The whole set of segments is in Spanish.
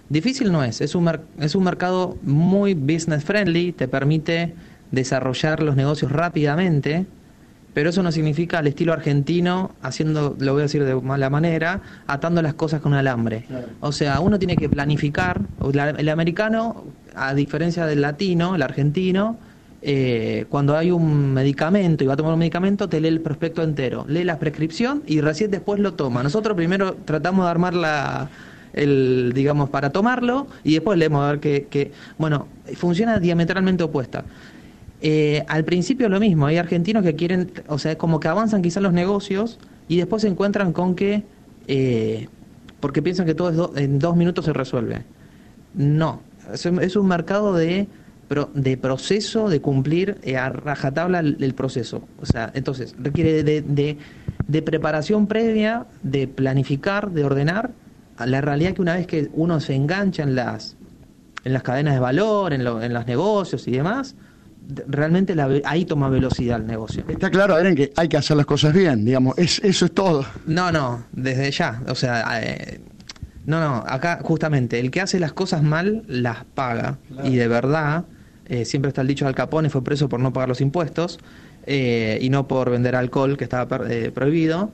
Difícil no es es un mercado muy business friendly, te permite desarrollar los negocios rápidamente, pero eso no significa al estilo argentino, haciendo, lo voy a decir de mala manera, atando las cosas con alambre. Claro. O sea, uno tiene que planificar, el americano, a diferencia del latino, el argentino, cuando hay un medicamento y va a tomar un medicamento, te lee el prospecto entero, lee la prescripción y recién después lo toma. Nosotros primero tratamos de armar digamos, para tomarlo y después leemos a ver bueno, funciona diametralmente opuesta. Al principio lo mismo, hay argentinos que quieren, o sea, como que avanzan quizás los negocios y después se encuentran con que, porque piensan que todo en 2 minutos se resuelve. No, es un mercado de proceso, de cumplir a rajatabla el proceso. O sea, entonces requiere de preparación previa, de planificar, de ordenar. La realidad es que una vez que uno se engancha en las cadenas de valor, en los negocios y demás, realmente ahí toma velocidad el negocio. Está claro, Adrián, que hay que hacer las cosas bien, digamos, eso es todo. No, desde ya, o sea, acá justamente el que hace las cosas mal las paga, claro. Y de verdad, siempre está el dicho de Al Capone, fue preso por no pagar los impuestos y no por vender alcohol, que estaba prohibido.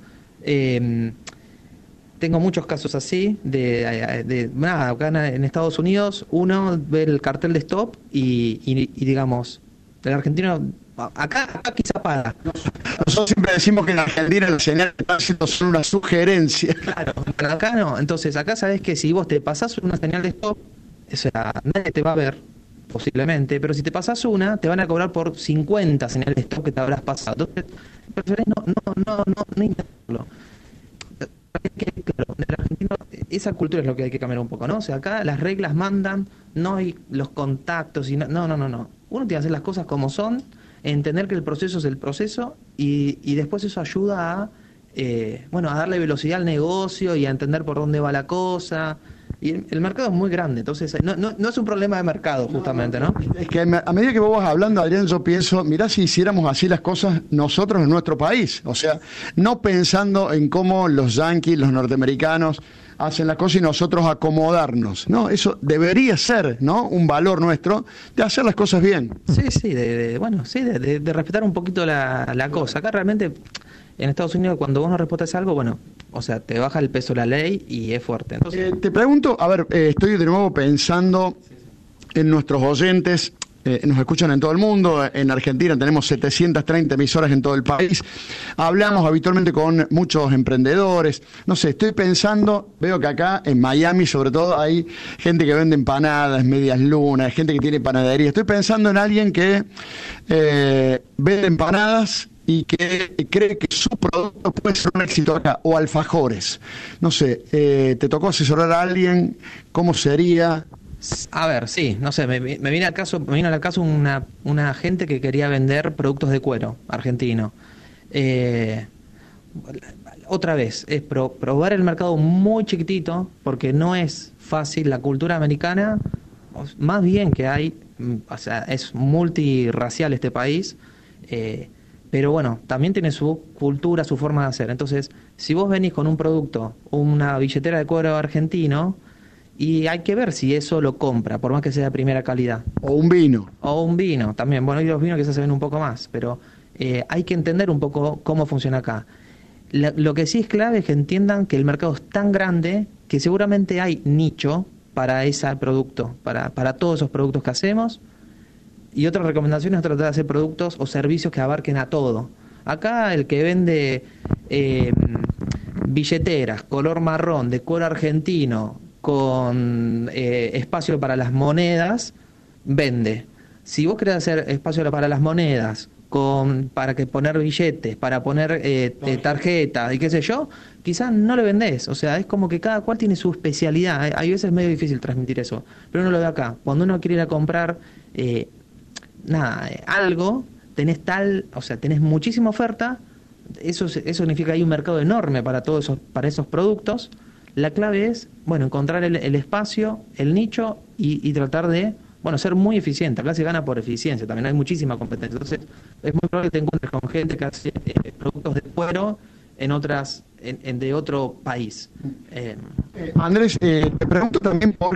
Tengo muchos casos así, nada, acá en Estados Unidos uno ve el cartel de stop y digamos, el argentino, acá quizá paga. Nosotros siempre decimos que en Argentina las señales de tránsito son una sugerencia. Claro, pero acá no. Entonces acá sabes que si vos te pasás una señal de stop, o sea, nadie te va a ver, posiblemente, pero si te pasás una, te van a cobrar por 50 señales de stop que te habrás pasado. Entonces, preferís no intentarlo. Claro, en el argentino, esa cultura es lo que hay que cambiar un poco, ¿no? O sea, acá las reglas mandan, no hay los contactos, y no. Uno tiene que hacer las cosas como son, entender que el proceso es el proceso, y después eso ayuda a darle velocidad al negocio y a entender por dónde va la cosa. Y el mercado es muy grande, entonces no es un problema de mercado, justamente, ¿no? Es que a medida que vos vas hablando, Adrián, yo pienso, mirá si hiciéramos así las cosas nosotros en nuestro país, o sea, no pensando en cómo los yanquis, los norteamericanos hacen las cosas y nosotros acomodarnos, ¿no? Eso debería ser, ¿no?, un valor nuestro de hacer las cosas bien. Sí, de respetar un poquito la cosa. Acá realmente, en Estados Unidos, cuando vos no respetas algo, bueno, o sea, te baja el peso de la ley y es fuerte. Entonces, te pregunto, a ver, estoy de nuevo pensando en nuestros oyentes, nos escuchan en todo el mundo, en Argentina tenemos 730 emisoras en todo el país, hablamos habitualmente con muchos emprendedores, no sé, estoy pensando, veo que acá en Miami sobre todo hay gente que vende empanadas, medias lunas, gente que tiene panadería, estoy pensando en alguien que vende empanadas y que cree que su producto puede ser un éxito acá, o alfajores. No sé, ¿te tocó asesorar a alguien? ¿Cómo sería? A ver, sí, no sé, me vino al caso una gente que quería vender productos de cuero argentino. Otra vez, es probar el mercado muy chiquitito, porque no es fácil. La cultura americana, más bien que hay, o sea, es multirracial este país, pero bueno, también tiene su cultura, su forma de hacer. Entonces, si vos venís con un producto, una billetera de cuero argentino, y hay que ver si eso lo compra, por más que sea de primera calidad. O un vino. O un vino, también. Bueno, y los vinos quizás se ven un poco más, pero hay que entender un poco cómo funciona acá. Lo que sí es clave es que entiendan que el mercado es tan grande que seguramente hay nicho para ese producto, para todos esos productos que hacemos. Y otra recomendación es tratar de hacer productos o servicios que abarquen a todo. Acá el que vende billeteras color marrón de cuero argentino con espacio para las monedas, vende. Si vos querés hacer espacio para las monedas, para que poner billetes, para poner tarjetas y qué sé yo, quizás no le vendés. O sea, es como que cada cual tiene su especialidad. Hay veces es medio difícil transmitir eso, pero uno lo ve acá. Cuando uno quiere ir a comprar algo, tenés muchísima oferta. Eso significa que hay un mercado enorme para esos productos. La clave es, encontrar el espacio, el nicho y tratar de, ser muy eficiente. Acá se gana por eficiencia, también hay muchísima competencia. Entonces, es muy probable que te encuentres con gente que hace productos de cuero de otro país. Andrés, te pregunto también por